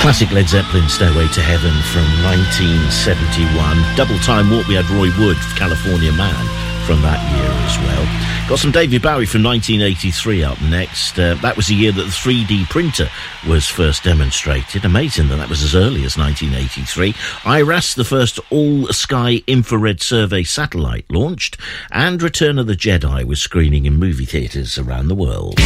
Classic Led Zeppelin, Stairway to Heaven from 1971. Double Time Walk, we had Roy Wood, California Man, from that year as well. Got some David Bowie from 1983 up next. That was the year that the 3D printer was first demonstrated. Amazing that was as early as 1983. IRAS, the first all-sky infrared survey satellite launched. And Return of the Jedi was screening in movie theatres around the world.